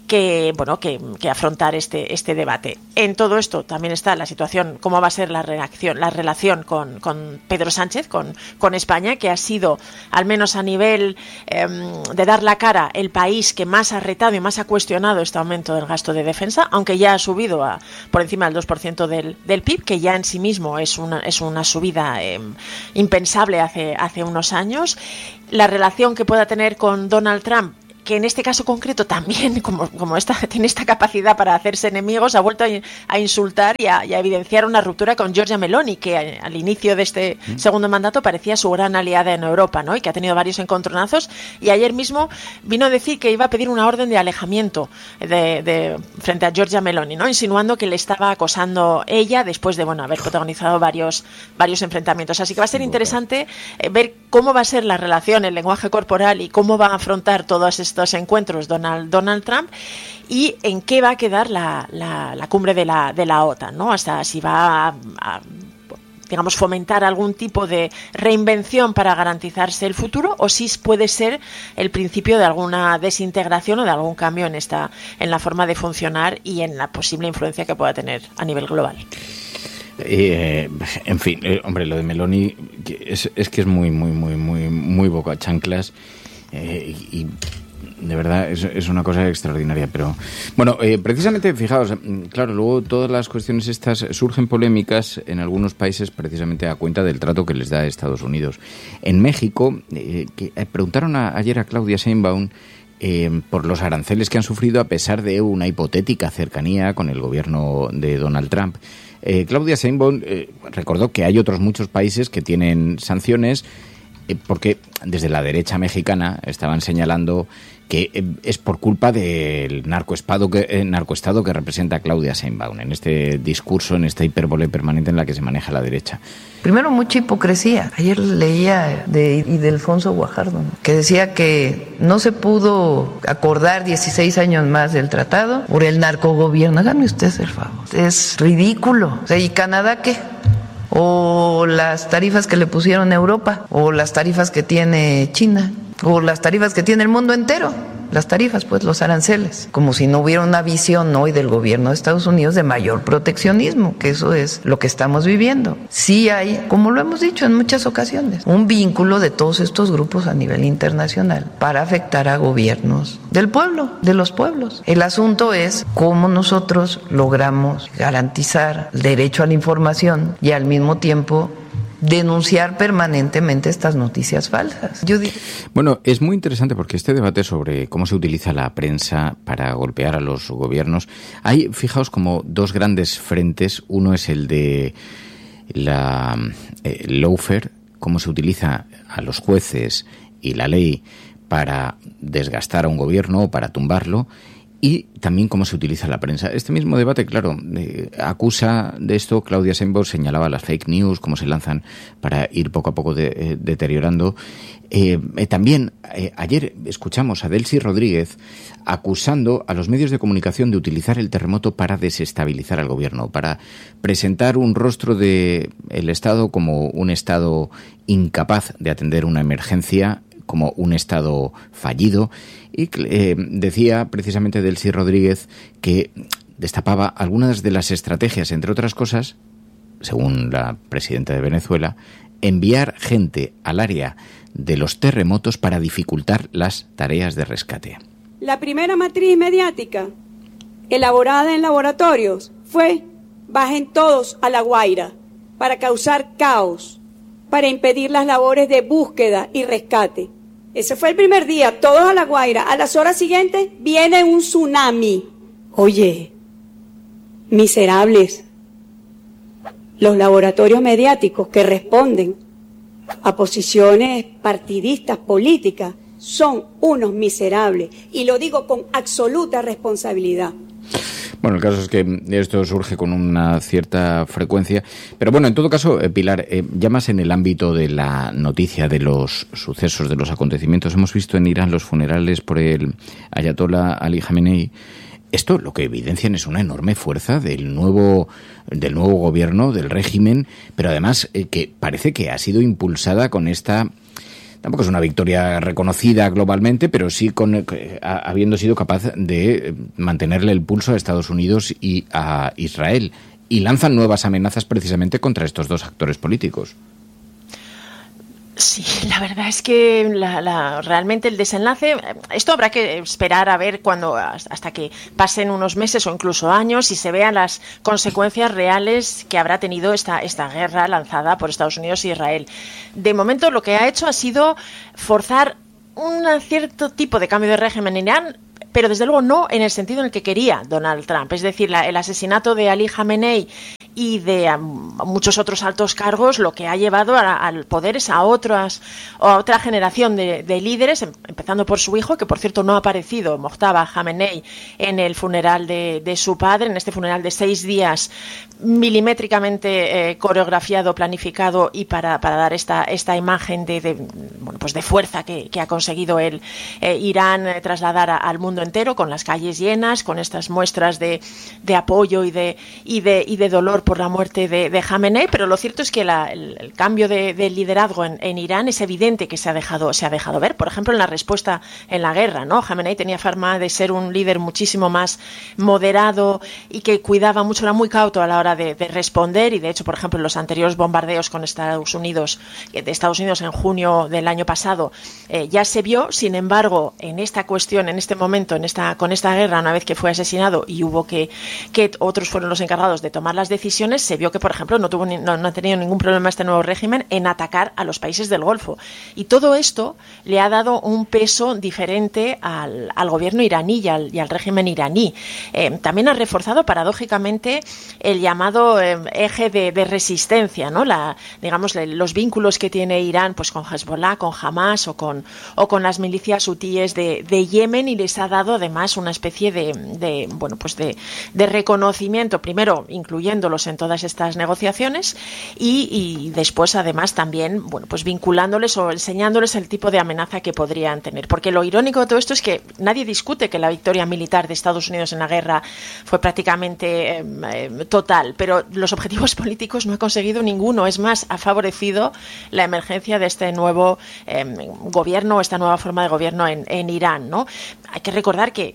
afrontar este debate. En todo esto también está la situación, cómo va a ser la relación con Pedro Sánchez, con España, que ha sido, al menos a nivel de dar la cara, el país que más ha retado y más ha cuestionado este aumento del gasto de defensa, aunque ya ha subido por encima del 2% del PIB, que ya en sí mismo es una subida impensable hace unos años. La relación que pueda tener con Donald Trump, en este caso concreto también, como tiene esta capacidad para hacerse enemigos, ha vuelto a insultar y a evidenciar una ruptura con Giorgia Meloni, que al inicio de este segundo mandato parecía su gran aliada en Europa, ¿no? Y que ha tenido varios encontronazos, y ayer mismo vino a decir que iba a pedir una orden de alejamiento frente a Giorgia Meloni, ¿no? Insinuando que le estaba acosando ella después de haber protagonizado varios enfrentamientos. Así que va a ser interesante ver cómo va a ser la relación, el lenguaje corporal y cómo va a afrontar todos estos encuentros Donald Trump, y en qué va a quedar la cumbre de la OTAN, ¿no? Hasta si va a digamos, fomentar algún tipo de reinvención para garantizarse el futuro, o si puede ser el principio de alguna desintegración o de algún cambio en la forma de funcionar y en la posible influencia que pueda tener a nivel global. En fin, hombre, lo de Meloni es que es muy boca chanclas, y de verdad es una cosa extraordinaria. Pero bueno, precisamente, fijaos, claro, luego todas las cuestiones estas surgen polémicas en algunos países precisamente a cuenta del trato que les da Estados Unidos. En México, preguntaron ayer a Claudia Sheinbaum por los aranceles que han sufrido a pesar de una hipotética cercanía con el gobierno de Donald Trump. Claudia Sheinbaum recordó que hay otros muchos países que tienen sanciones porque desde la derecha mexicana estaban señalando que es por culpa del narcoestado que representa Claudia Sheinbaum en este discurso, en esta hipérbole permanente en la que se maneja la derecha. Primero, mucha hipocresía. Ayer leía de Ildefonso Guajardo, que decía que no se pudo acordar 16 años más del tratado por el narcogobierno. Hágame usted el favor. Es ridículo. O sea, ¿y Canadá qué? O las tarifas que le pusieron a Europa, o las tarifas que tiene China, o las tarifas que tiene el mundo entero. Las tarifas, pues los aranceles, como si no hubiera una visión hoy del gobierno de Estados Unidos de mayor proteccionismo, que eso es lo que estamos viviendo. Sí hay, como lo hemos dicho en muchas ocasiones, un vínculo de todos estos grupos a nivel internacional para afectar a gobiernos del pueblo, de los pueblos. El asunto es cómo nosotros logramos garantizar el derecho a la información y al mismo tiempo denunciar permanentemente estas noticias falsas. Bueno, es muy interesante porque este debate sobre cómo se utiliza la prensa para golpear a los gobiernos, hay, fijaos, como dos grandes frentes. Uno es el de la lawfare, cómo se utiliza a los jueces y la ley para desgastar a un gobierno o para tumbarlo, y también cómo se utiliza la prensa. Este mismo debate, claro, acusa de esto. Claudia Sheinbaum señalaba las fake news, cómo se lanzan para ir poco a poco deteriorando. También ayer escuchamos a Delcy Rodríguez acusando a los medios de comunicación de utilizar el terremoto para desestabilizar al gobierno, para presentar un rostro del Estado como un Estado incapaz de atender una emergencia, como un Estado fallido. Y decía precisamente Delcy Rodríguez que destapaba algunas de las estrategias, entre otras cosas, según la presidenta de Venezuela, enviar gente al área de los terremotos para dificultar las tareas de rescate. La primera matriz mediática elaborada en laboratorios fue: bajen todos a La Guaira para causar caos, para impedir las labores de búsqueda y rescate. Ese fue el primer día, todos a La Guaira. A las horas siguientes viene un tsunami. Oye, miserables, los laboratorios mediáticos que responden a posiciones partidistas, políticas, son unos miserables. Y lo digo con absoluta responsabilidad. Bueno, el caso es que esto surge con una cierta frecuencia. Pero bueno, en todo caso, Pilar, ya más en el ámbito de la noticia, de los sucesos, de los acontecimientos, hemos visto en Irán los funerales por el ayatolá Ali Khamenei. Esto lo que evidencian es una enorme fuerza del nuevo gobierno, del régimen, pero además que parece que ha sido impulsada con esta... Tampoco es una victoria reconocida globalmente, pero sí habiendo sido capaz de mantenerle el pulso a Estados Unidos y a Israel. Y lanzan nuevas amenazas precisamente contra estos dos actores políticos. Sí, la verdad es que realmente el desenlace, esto habrá que esperar a ver hasta que pasen unos meses o incluso años y se vean las consecuencias reales que habrá tenido esta guerra lanzada por Estados Unidos e Israel. De momento lo que ha hecho ha sido forzar un cierto tipo de cambio de régimen en Irán, pero desde luego no en el sentido en el que quería Donald Trump. Es decir, el asesinato de Ali Khamenei y de muchos otros altos cargos lo que ha llevado al poder es a otra generación de líderes, empezando por su hijo, que por cierto no ha aparecido, Mojtaba Khamenei, en el funeral de su padre, en este funeral de 6 días milimétricamente coreografiado, planificado, y para dar esta imagen de fuerza que ha conseguido Irán trasladar al mundo entero, con las calles llenas, con estas muestras de apoyo y de dolor por la muerte de Khamenei. Pero lo cierto es que el cambio de liderazgo en Irán es evidente que se ha dejado ver, por ejemplo, en la respuesta en la guerra, ¿no? Khamenei tenía fama de ser un líder muchísimo más moderado y que cuidaba mucho, era muy cauto a la hora de responder, y de hecho, por ejemplo, en los anteriores bombardeos de Estados Unidos en junio del año pasado ya se vio. Sin embargo, en esta cuestión, en este momento, con esta guerra, una vez que fue asesinado y hubo que otros fueron los encargados de tomar las decisiones, se vio que, por ejemplo, no ha tenido ningún problema este nuevo régimen en atacar a los países del Golfo. Y todo esto le ha dado un peso diferente al gobierno iraní y al régimen iraní. También ha reforzado, paradójicamente, el llamado eje de resistencia, ¿no? Los vínculos que tiene Irán, pues, con Hezbollah, con Hamas o con las milicias hutíes de Yemen, y les ha dado además una especie de reconocimiento, primero incluyéndolos en todas estas negociaciones y después además también vinculándoles o enseñándoles el tipo de amenaza que podrían tener. Porque lo irónico de todo esto es que nadie discute que la victoria militar de Estados Unidos en la guerra fue prácticamente total, pero los objetivos políticos no ha conseguido ninguno. Es más, ha favorecido la emergencia de este nuevo gobierno, esta nueva forma de gobierno en Irán, ¿no? Hay que recordar que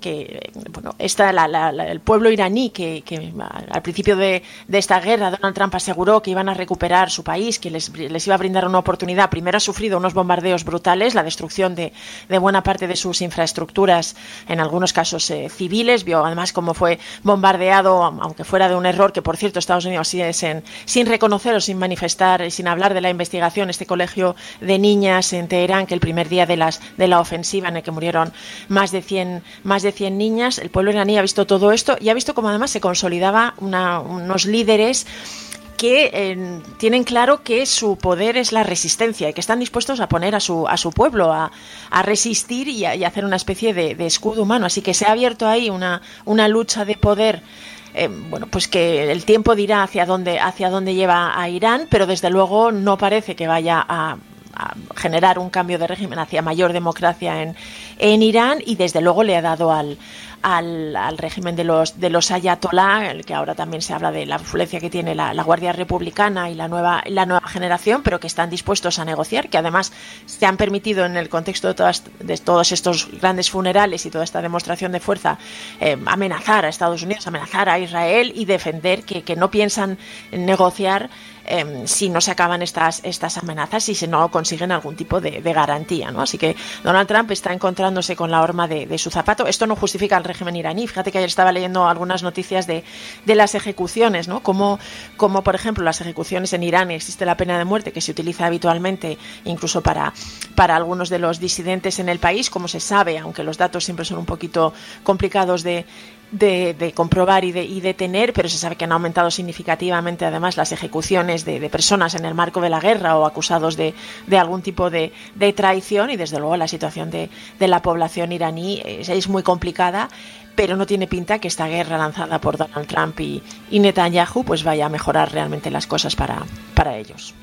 el pueblo iraní, que al principio de esta guerra Donald Trump aseguró que iban a recuperar su país, que les iba a brindar una oportunidad. Primero ha sufrido unos bombardeos brutales, la destrucción de buena parte de sus infraestructuras, en algunos casos civiles. Vio además cómo fue bombardeado, aunque fuera de un error, que por cierto Estados Unidos sigue sin reconocer o sin manifestar, sin hablar de la investigación, este colegio de niñas en Teherán, que el primer día de la ofensiva, en el que murieron más de 100 niñas. El pueblo iraní ha visto todo esto y ha visto cómo además se consolidaba unos líderes que tienen claro que su poder es la resistencia y que están dispuestos a poner a su pueblo a resistir y a hacer una especie de escudo humano. Así que se ha abierto ahí una lucha de poder, pues que el tiempo dirá hacia dónde lleva a Irán, pero desde luego no parece que vaya a generar un cambio de régimen hacia mayor democracia en Irán, y desde luego le ha dado al régimen de los ayatolá, el que ahora también se habla de la influencia que tiene la Guardia Republicana y la nueva generación, pero que están dispuestos a negociar, que además se han permitido, en el contexto de todos estos grandes funerales y toda esta demostración de fuerza, amenazar a Estados Unidos, amenazar a Israel y defender que no piensan negociar si no se acaban estas amenazas y si no consiguen algún tipo de garantía, ¿no? Así que Donald Trump está encontrándose con la horma de su zapato. Esto no justifica el régimen iraní. Fíjate que ayer estaba leyendo algunas noticias de las ejecuciones, ¿no? Como por ejemplo las ejecuciones en Irán, existe la pena de muerte que se utiliza habitualmente incluso para algunos de los disidentes en el país, como se sabe, aunque los datos siempre son un poquito complicados de comprobar y de tener, pero se sabe que han aumentado significativamente además las ejecuciones de personas en el marco de la guerra o acusados de algún tipo de traición, y desde luego la situación de la población iraní es muy complicada, pero no tiene pinta que esta guerra lanzada por Donald Trump y Netanyahu pues vaya a mejorar realmente las cosas para ellos.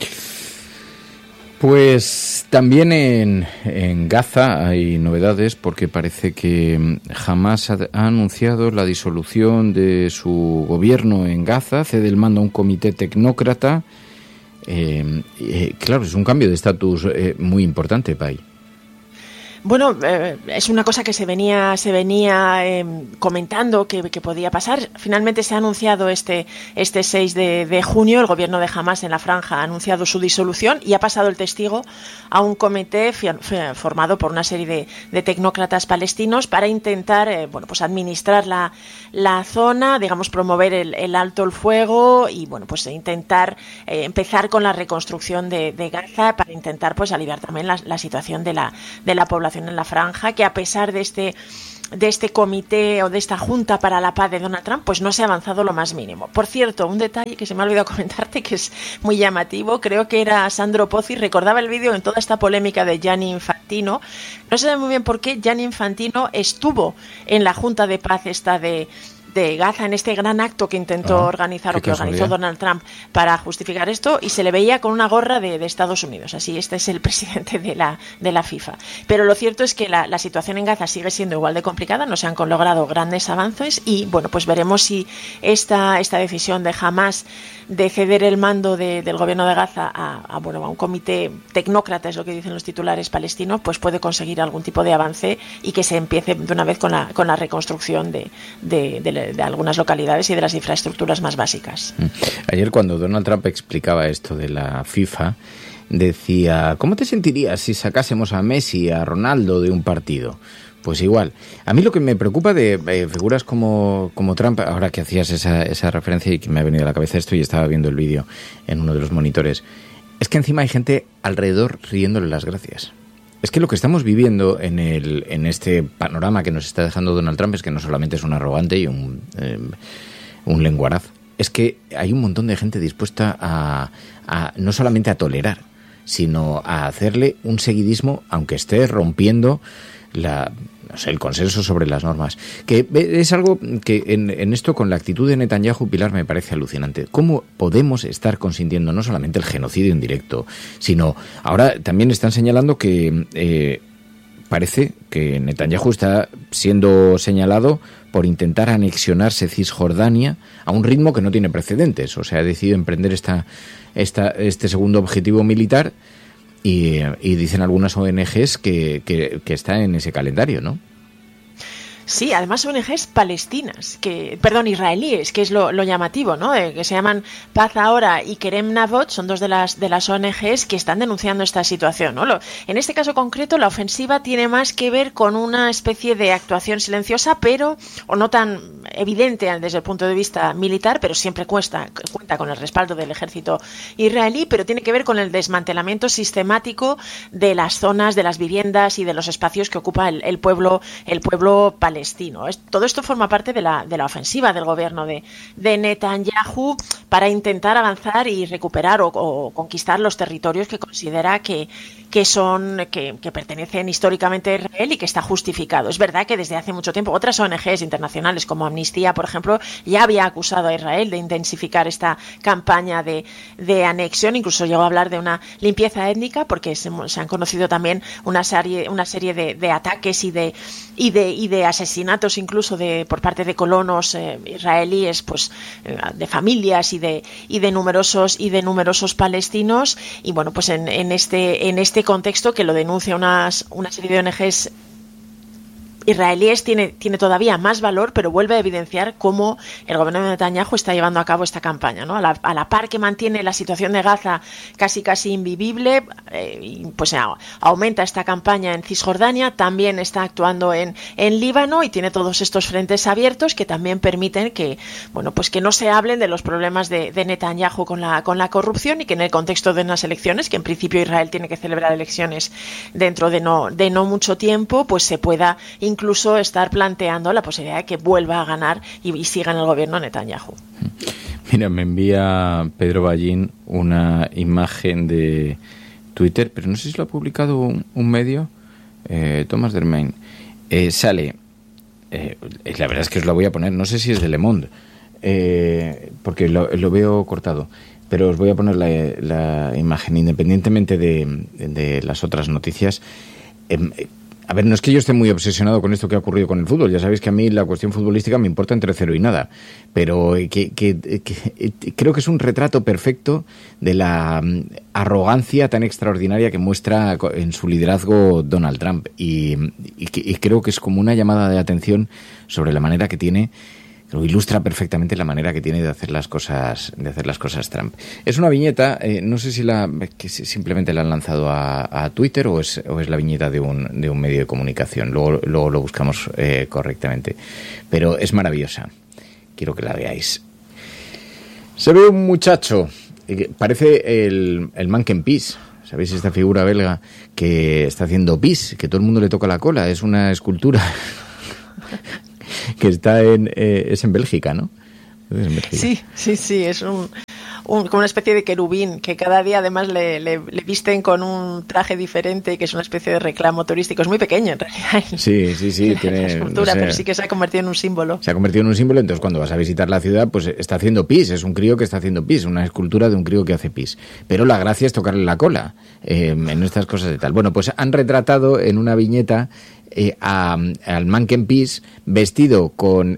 Pues también en Gaza hay novedades, porque parece que Hamas ha anunciado la disolución de su gobierno en Gaza, cede el mando a un comité tecnócrata. Claro, es un cambio de estatus muy importante, Pai. Bueno, es una cosa que se venía comentando que podía pasar. Finalmente se ha anunciado este 6 de junio, el gobierno de Hamás en la Franja ha anunciado su disolución y ha pasado el testigo a un comité formado por una serie de tecnócratas palestinos para intentar pues administrar la zona, digamos, promover el alto el fuego y pues intentar empezar con la reconstrucción de Gaza para intentar pues aliviar también la situación de la población en la Franja, que a pesar de este comité o de esta junta para la paz de Donald Trump, pues no se ha avanzado lo más mínimo. Por cierto, un detalle que se me ha olvidado comentarte que es muy llamativo, creo que era Sandro Pozzi, recordaba el vídeo en toda esta polémica de Gianni Infantino. No sé muy bien por qué Gianni Infantino estuvo en la junta de paz esta de Gaza, en este gran acto que intentó organizar o que organizó Donald Trump para justificar esto, y se le veía con una gorra de Estados Unidos. Así, este es el presidente de la FIFA. Pero lo cierto es que la situación en Gaza sigue siendo igual de complicada, no se han logrado grandes avances y pues veremos si esta decisión de Hamás de ceder el mando del gobierno de Gaza a un comité tecnócrata, es lo que dicen los titulares palestinos, pues puede conseguir algún tipo de avance y que se empiece de una vez con la reconstrucción de algunas localidades y de las infraestructuras más básicas. Ayer, cuando Donald Trump explicaba esto de la FIFA, decía: ¿cómo te sentirías si sacásemos a Messi, a Ronaldo de un partido? Pues igual. A mí lo que me preocupa de figuras como Trump, ahora que hacías esa referencia y que me ha venido a la cabeza esto y estaba viendo el vídeo en uno de los monitores, es que encima hay gente alrededor riéndole las gracias. Es que lo que estamos viviendo en este panorama que nos está dejando Donald Trump es que no solamente es un arrogante y un lenguaraz, es que hay un montón de gente dispuesta a no solamente a tolerar, sino a hacerle un seguidismo, aunque esté rompiendo el consenso sobre las normas. Que es algo que en esto, con la actitud de Netanyahu, Pilar, me parece alucinante. ¿Cómo podemos estar consintiendo no solamente el genocidio indirecto, sino ahora también están señalando que parece que Netanyahu está siendo señalado por intentar anexionarse Cisjordania a un ritmo que no tiene precedentes? O sea, ha decidido emprender este segundo objetivo militar. Y dicen algunas ONGs que está en ese calendario, ¿no? Sí, además ONGs palestinas, israelíes, que es lo llamativo, ¿no? Que se llaman Paz Ahora y Kerem Navot, son dos de las ONGs que están denunciando esta situación, ¿no? En este caso concreto, la ofensiva tiene más que ver con una especie de actuación silenciosa, o no tan evidente desde el punto de vista militar, pero siempre cuenta con el respaldo del ejército israelí, pero tiene que ver con el desmantelamiento sistemático de las zonas, de las viviendas y de los espacios que ocupa el pueblo palestino. Todo esto forma parte de la ofensiva del gobierno de Netanyahu para intentar avanzar y recuperar o conquistar los territorios que considera que pertenecen históricamente a Israel y que está justificado. Es verdad que desde hace mucho tiempo otras ONGs internacionales como Amnistía, por ejemplo, ya había acusado a Israel de intensificar esta campaña de anexión, incluso llegó a hablar de una limpieza étnica, porque se han conocido también una serie de ataques y de asesinatos incluso por parte de colonos israelíes, pues de familias y de numerosos palestinos. Y bueno, pues en este contexto, que lo denuncia una serie de ONGs israelíes, tiene todavía más valor, pero vuelve a evidenciar cómo el gobierno de Netanyahu está llevando a cabo esta campaña, ¿no? A la par que mantiene la situación de Gaza casi invivible, pues aumenta esta campaña en Cisjordania, también está actuando en Líbano y tiene todos estos frentes abiertos que también permiten que no se hablen de los problemas de Netanyahu con la corrupción, y que en el contexto de unas elecciones, que en principio Israel tiene que celebrar elecciones dentro de no mucho tiempo, pues se pueda incluso estar planteando la posibilidad de que vuelva a ganar y siga en el gobierno Netanyahu. Mira, me envía Pedro Ballín una imagen de Twitter, pero no sé si lo ha publicado un medio, Thomas Dermain. Sale, la verdad es que os la voy a poner, no sé si es de Le Monde, porque lo veo cortado, pero os voy a poner la imagen, independientemente de las otras noticias. A ver, no es que yo esté muy obsesionado con esto que ha ocurrido con el fútbol. Ya sabéis que a mí la cuestión futbolística me importa entre cero y nada. Pero creo que es un retrato perfecto de la arrogancia tan extraordinaria que muestra en su liderazgo Donald Trump. Y creo que es como una llamada de atención sobre la manera que tiene. Lo ilustra perfectamente la manera que tiene de hacer las cosas Trump. Es una viñeta, no sé si simplemente la han lanzado a Twitter o es la viñeta de un medio de comunicación. Luego lo buscamos correctamente. Pero es maravillosa. Quiero que la veáis. Se ve un muchacho, parece el Mannequin Pis. ¿Sabéis esta figura belga que está haciendo pis? Que todo el mundo le toca la cola. Es una escultura que está es en Bélgica, ¿no? Es en Bélgica. Sí, es como una especie de querubín que cada día además le visten con un traje diferente, que es una especie de reclamo turístico. Es muy pequeño en realidad. Sí, tiene la escultura, no sé, pero sí que se ha convertido en un símbolo. Se ha convertido en un símbolo, entonces cuando vas a visitar la ciudad, pues está haciendo pis, es un crío que está haciendo pis, una escultura de un crío que hace pis. Pero la gracia es tocarle la cola en estas cosas de tal. Bueno, pues han retratado en una viñeta al Mannequin Pis vestido con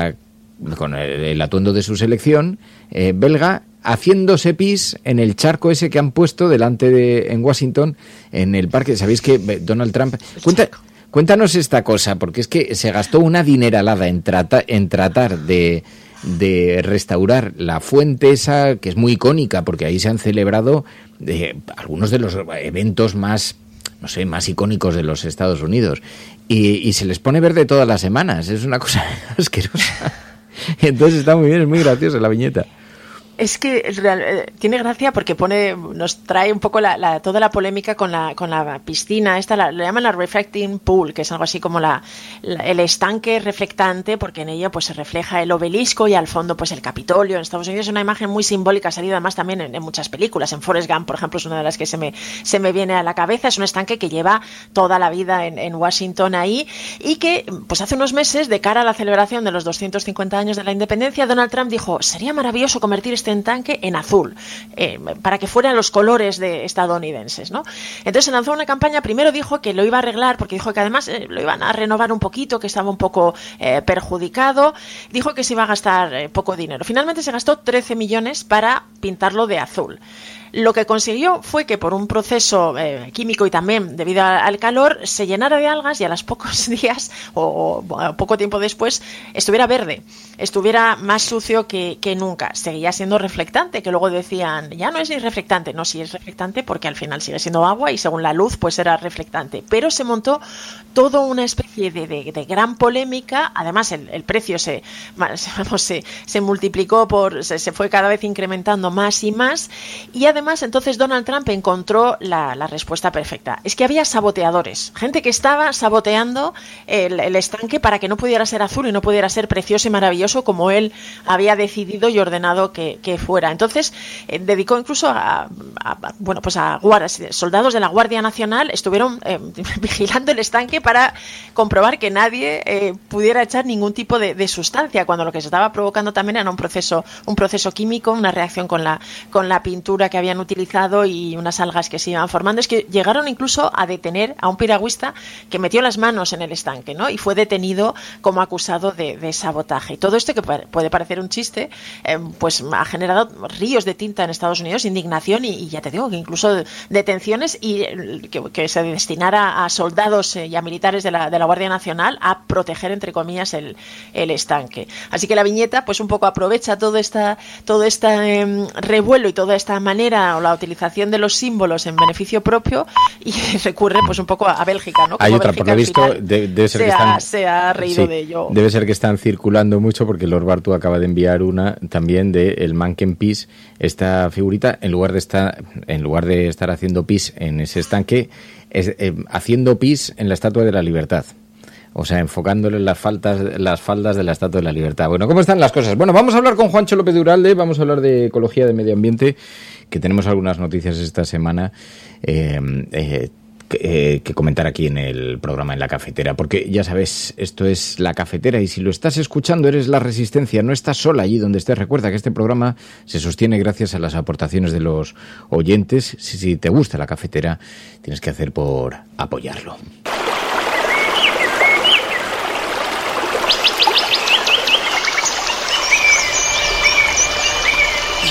el atuendo de su selección belga, haciéndose pis en el charco ese que han puesto en Washington, en el parque. ¿Sabéis que Donald Trump... Cuéntanos esta cosa, porque es que se gastó una dineralada en tratar de restaurar la fuente esa, que es muy icónica, porque ahí se han celebrado algunos de los eventos más icónicos de los Estados Unidos. Y se les pone verde todas las semanas. Es una cosa asquerosa. Entonces está muy bien, es muy graciosa la viñeta. Es que tiene gracia porque nos trae un poco toda la polémica con la piscina. Esta le llaman la reflecting pool, que es algo así como el estanque reflectante, porque en ella pues se refleja el obelisco y al fondo pues el Capitolio. En Estados Unidos es una imagen muy simbólica, salida además también en muchas películas. En Forrest Gump, por ejemplo, es una de las que se me viene a la cabeza. Es un estanque que lleva toda la vida en Washington ahí, y que pues hace unos meses, de cara a la celebración de los 250 años de la independencia, Donald Trump dijo: sería maravilloso convertir este estanque en azul, para que fueran los colores estadounidenses, ¿no? Entonces se lanzó una campaña. Primero dijo que lo iba a arreglar, porque dijo que además lo iban a renovar un poquito, que estaba un poco perjudicado. Dijo que se iba a gastar poco dinero. Finalmente se gastó 13 millones para pintarlo de azul. Lo que consiguió fue que por un proceso químico y también debido al calor se llenara de algas, y a los pocos días o poco tiempo después estuviera verde, estuviera más sucio que nunca. Seguía siendo reflectante, que luego decían ya no es ni reflectante. No, sí es reflectante, porque al final sigue siendo agua y según la luz pues era reflectante. Pero se montó toda una especie de gran polémica. Además el precio se multiplicó, se fue cada vez incrementando más y más. Y además entonces Donald Trump encontró la respuesta perfecta. Es que había saboteadores, gente que estaba saboteando el estanque para que no pudiera ser azul y no pudiera ser precioso y maravilloso como él había decidido y ordenado que fuera. Entonces dedicó incluso a soldados de la Guardia Nacional, estuvieron vigilando el estanque para comprobar que nadie pudiera echar ningún tipo de sustancia, cuando lo que se estaba provocando también era un proceso químico, una reacción con la pintura que habían utilizado y unas algas que se iban formando. Es que llegaron incluso a detener a un piragüista que metió las manos en el estanque, ¿no? Y fue detenido como acusado de sabotaje. Y todo esto, que puede parecer un chiste, pues ha generado ríos de tinta en Estados Unidos, indignación y ya te digo que incluso detenciones, y que se destinara a soldados y a militares de la Guardia Nacional a proteger, entre comillas, el estanque. Así que la viñeta pues un poco aprovecha todo este revuelo y toda esta manera, o la utilización de los símbolos en beneficio propio, y recurre pues un poco a Bélgica, ¿no? Como hay otra, Bélgica, por lo visto, debe ser se ha reído de ello. Debe ser que están circulando mucho, porque Lord Bartu acaba de enviar una también de el Mannequin Pis, esta figurita, en lugar de estar haciendo pis en ese estanque, haciendo pis en la Estatua de la Libertad. O sea, enfocándole las faldas de la Estatua de la Libertad. Bueno, ¿cómo están las cosas? Bueno, vamos a hablar con Juancho López de Uralde, vamos a hablar de ecología, de medio ambiente, que tenemos algunas noticias esta semana que comentar aquí en el programa, en La Cafetera, porque ya sabes, esto es La Cafetera, y si lo estás escuchando eres La Resistencia, no estás sola allí donde estés. Recuerda que este programa se sostiene gracias a las aportaciones de los oyentes. Si te gusta La Cafetera, tienes que hacer por apoyarlo.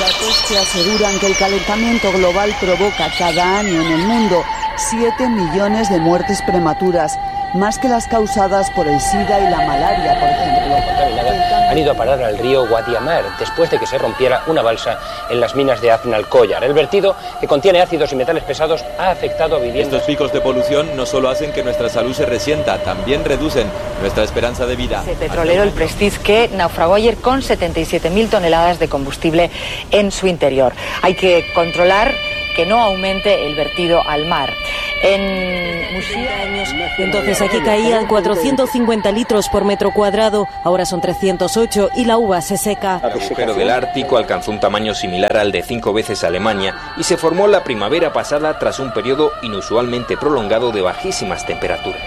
datos que aseguran que el calentamiento global provoca cada año en el mundo 7 millones de muertes prematuras, más que las causadas por el SIDA y la malaria, por ejemplo. Han ido a parar al río Guadiamar después de que se rompiera una balsa en las minas de Aznalcóllar. El vertido, que contiene ácidos y metales pesados, ha afectado a viviendas. Estos picos de polución no solo hacen que nuestra salud se resienta, también reducen nuestra esperanza de vida. El petrolero, el Prestige, que naufragó ayer con 77.000 toneladas de combustible en su interior. Hay que controlar que no aumente el vertido al mar. En Muxía, entonces aquí caían 450 litros por metro cuadrado, ahora son 308 y la uva se seca. El agujero del Ártico alcanzó un tamaño similar al de 5 veces Alemania y se formó la primavera pasada tras un periodo inusualmente prolongado de bajísimas temperaturas.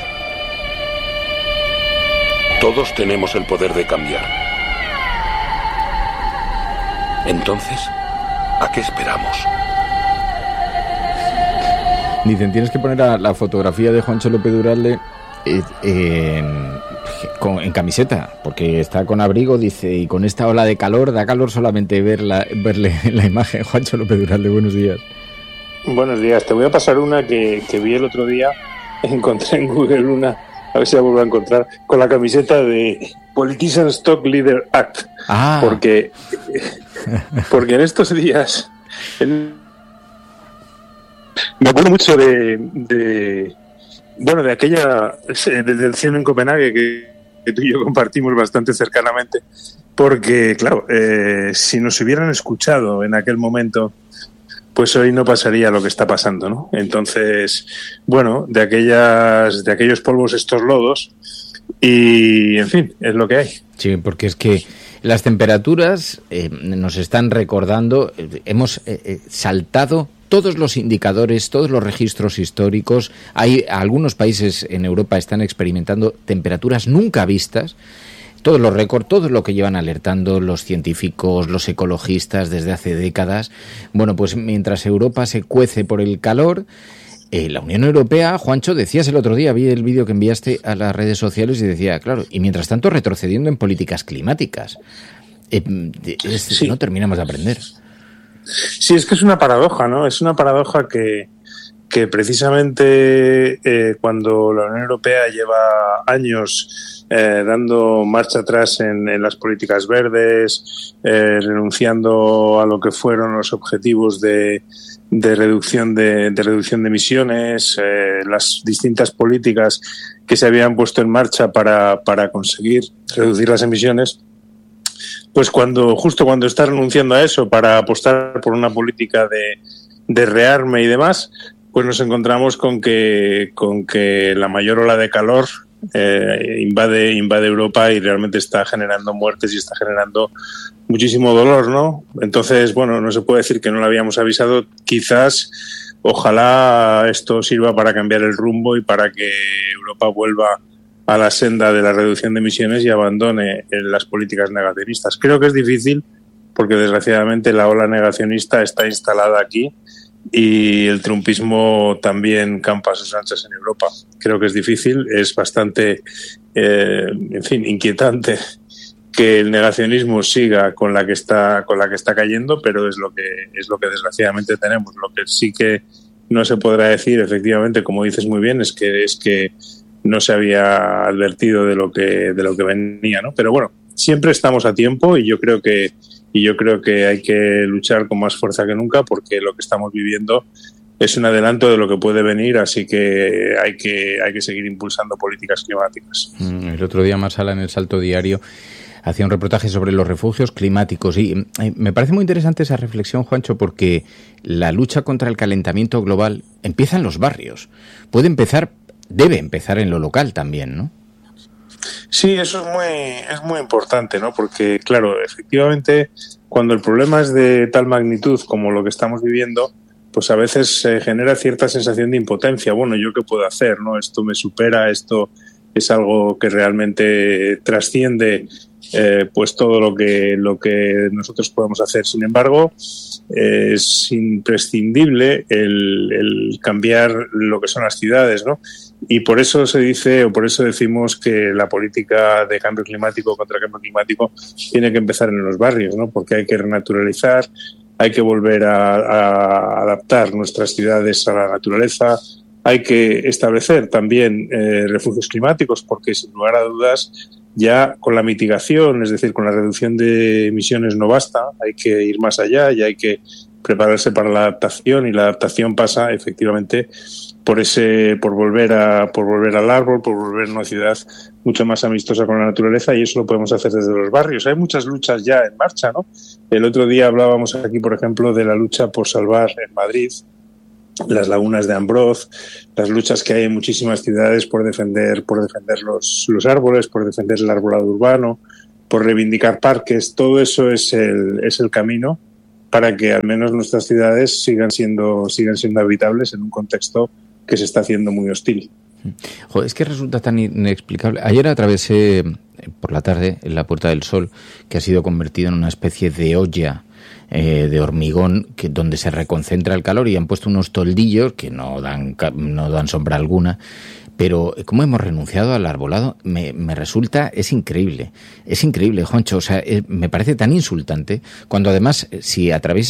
Todos tenemos el poder de cambiar. Entonces, ¿a qué esperamos? Dicen, tienes que poner la fotografía de Juancho López Duralde en camiseta, porque está con abrigo, dice, y con esta ola de calor, da calor solamente verle en la imagen. Juancho López Duralde, buenos días. Buenos días, te voy a pasar una que vi el otro día, encontré en Google una, a ver si la vuelvo a encontrar, con la camiseta de Politician Stock Leader Act, porque en estos días... Me acuerdo mucho de aquella detención en Copenhague que tú y yo compartimos bastante cercanamente, porque, claro, si nos hubieran escuchado en aquel momento, pues hoy no pasaría lo que está pasando, ¿no? Entonces, bueno, de aquellos polvos estos lodos, y, en fin, es lo que hay. Sí, porque es que las temperaturas nos están recordando, hemos saltado todos los indicadores, todos los registros históricos. Algunos países en Europa están experimentando temperaturas nunca vistas. Todos los récords, todo lo que llevan alertando los científicos, los ecologistas desde hace décadas. Bueno, pues mientras Europa se cuece por el calor, la Unión Europea, Juancho, decías el otro día, vi el vídeo que enviaste a las redes sociales y decía, claro, y mientras tanto retrocediendo en políticas climáticas. Sí. No terminamos de aprender. Sí, es que es una paradoja, ¿no? Es una paradoja que precisamente cuando la Unión Europea lleva años dando marcha atrás en las políticas verdes, renunciando a lo que fueron los objetivos de reducción de emisiones, las distintas políticas que se habían puesto en marcha para conseguir reducir las emisiones, pues justo cuando está renunciando a eso para apostar por una política de rearme y demás, pues nos encontramos con que la mayor ola de calor invade Europa y realmente está generando muertes y está generando muchísimo dolor, ¿no? Entonces, bueno, no se puede decir que no lo habíamos avisado. Quizás, ojalá esto sirva para cambiar el rumbo y para que Europa vuelva a la senda de la reducción de emisiones y abandone las políticas negacionistas. Creo que es difícil porque desgraciadamente la ola negacionista está instalada aquí y el trumpismo también campa a sus anchas en Europa. Creo que es difícil, es bastante, inquietante que el negacionismo siga con la que está cayendo, pero es lo que desgraciadamente tenemos. Lo que sí que no se podrá decir, efectivamente, como dices muy bien, es que no se había advertido de lo que venía, ¿no? Pero bueno, siempre estamos a tiempo y yo creo que hay que luchar con más fuerza que nunca porque lo que estamos viviendo es un adelanto de lo que puede venir, así que hay que seguir impulsando políticas climáticas. El otro día Marsala en El Salto Diario hacía un reportaje sobre los refugios climáticos y me parece muy interesante esa reflexión, Juancho, porque la lucha contra el calentamiento global empieza en los barrios. Debe empezar en lo local también, ¿no? Sí, eso es muy importante, ¿no? Porque, claro, efectivamente, cuando el problema es de tal magnitud como lo que estamos viviendo, pues a veces se genera cierta sensación de impotencia. Bueno, ¿yo qué puedo hacer, no? Esto me supera, esto es algo que realmente trasciende pues todo lo que nosotros podemos hacer. Sin embargo, es imprescindible el cambiar lo que son las ciudades, ¿no? Y por eso se dice, o por eso decimos que la política de cambio climático contra el cambio climático tiene que empezar en los barrios, ¿no? Porque hay que renaturalizar, hay que volver a adaptar nuestras ciudades a la naturaleza, hay que establecer también refugios climáticos, porque sin lugar a dudas ya con la mitigación, es decir, con la reducción de emisiones no basta, hay que ir más allá y hay que prepararse para la adaptación, y la adaptación pasa efectivamente por volver al árbol, por volver a una ciudad mucho más amistosa con la naturaleza, y eso lo podemos hacer desde los barrios. Hay muchas luchas ya en marcha, ¿no? El otro día hablábamos aquí, por ejemplo, de la lucha por salvar en Madrid las lagunas de Ambroz, las luchas que hay en muchísimas ciudades por defender los árboles, por defender el arbolado urbano, por reivindicar parques. Todo eso es el camino para que al menos nuestras ciudades sigan siendo habitables en un contexto que se está haciendo muy hostil. Joder, es que resulta tan inexplicable. Ayer atravesé por la tarde en la Puerta del Sol, que ha sido convertida en una especie de olla de hormigón donde se reconcentra el calor, y han puesto unos toldillos que no dan sombra alguna. Pero cómo hemos renunciado al arbolado, me resulta, es increíble, Juancho. O sea, me parece tan insultante cuando además si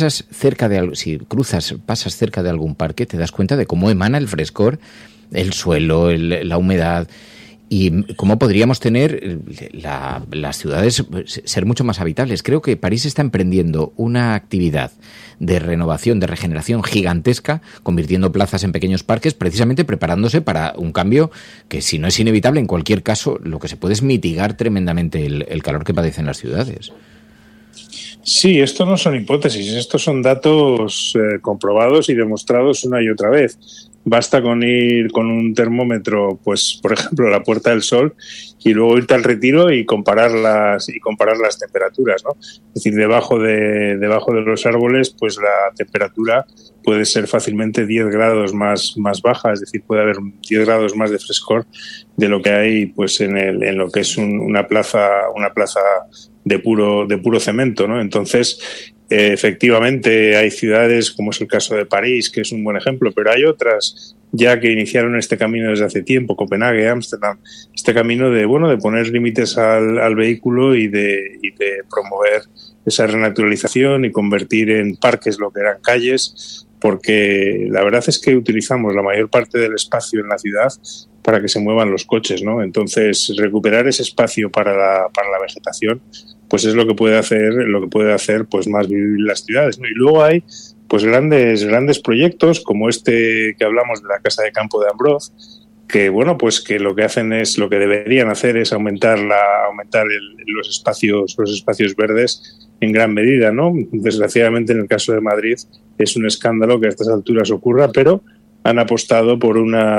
pasas cerca de algún parque, te das cuenta de cómo emana el frescor, el suelo, la humedad, y cómo podríamos tener las ciudades ser mucho más habitables. Creo que París está emprendiendo una actividad de renovación, de regeneración gigantesca, convirtiendo plazas en pequeños parques, precisamente preparándose para un cambio que, si no es inevitable, en cualquier caso, lo que se puede es mitigar tremendamente el calor que padecen las ciudades. Sí, esto no son hipótesis, estos son datos comprobados y demostrados una y otra vez. Basta con ir con un termómetro, pues por ejemplo a la Puerta del Sol, y luego irte al Retiro y comparar las temperaturas, ¿no? Es decir, debajo de los árboles, pues la temperatura puede ser fácilmente 10 grados más baja, es decir, puede haber 10 grados más de frescor de lo que hay pues en lo que es una plaza de puro cemento, ¿no? Entonces, efectivamente hay ciudades, como es el caso de París, que es un buen ejemplo, pero hay otras ya que iniciaron este camino desde hace tiempo, Copenhague, Ámsterdam, este camino de poner límites al vehículo y de promover esa renaturalización y convertir en parques lo que eran calles, porque la verdad es que utilizamos la mayor parte del espacio en la ciudad para que se muevan los coches, ¿no? Entonces, recuperar ese espacio para la vegetación, pues es lo que puede hacer pues más vivir las ciudades, ¿no? Y luego hay pues grandes proyectos como este que hablamos de la Casa de Campo de Ambroz, que pues que lo que deberían hacer es aumentar los espacios verdes en gran medida, ¿no? Desgraciadamente en el caso de Madrid es un escándalo que a estas alturas ocurra, pero han apostado por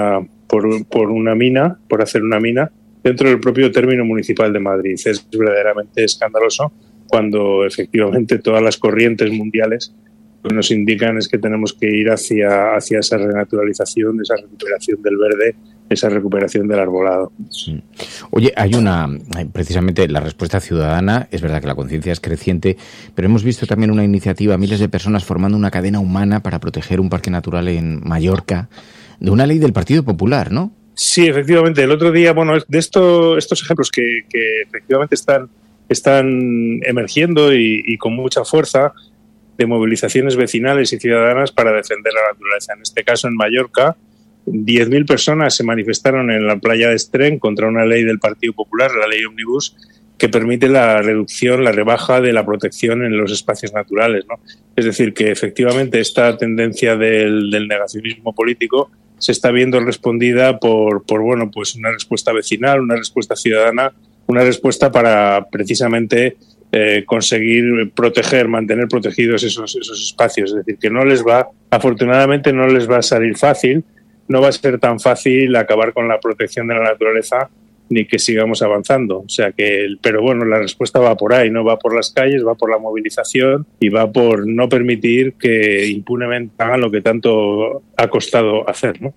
hacer una mina dentro del propio término municipal de Madrid. Es verdaderamente escandaloso cuando efectivamente todas las corrientes mundiales nos indican es que tenemos que ir hacia esa renaturalización, esa recuperación del verde, esa recuperación del arbolado. Sí. Oye, precisamente la respuesta ciudadana, es verdad que la conciencia es creciente, pero hemos visto también una iniciativa, miles de personas formando una cadena humana para proteger un parque natural en Mallorca, de una ley del Partido Popular, ¿no? Sí, efectivamente. El otro día, de estos ejemplos que efectivamente están emergiendo y con mucha fuerza, de movilizaciones vecinales y ciudadanas para defender la naturaleza. En este caso, en Mallorca, 10.000 personas se manifestaron en la playa de Estren contra una ley del Partido Popular, la ley Omnibus, que permite la rebaja de la protección en los espacios naturales, ¿no? Es decir, que efectivamente esta tendencia del negacionismo político se está viendo respondida por una respuesta vecinal, una respuesta ciudadana, una respuesta para precisamente conseguir mantener protegidos esos espacios. Es decir, que afortunadamente no les va a salir fácil, no va a ser tan fácil acabar con la protección de la naturaleza ni que sigamos avanzando. O sea pero la respuesta va por ahí, no va por las calles, va por la movilización y va por no permitir que impunemente hagan lo que tanto ha costado hacer, ¿no?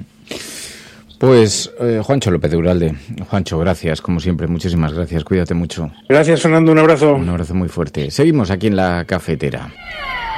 Pues Juancho López de Uralde. Juancho, gracias, como siempre, muchísimas gracias, cuídate mucho. Gracias, Fernando, un abrazo. Un abrazo muy fuerte. Seguimos aquí en La Cafetera.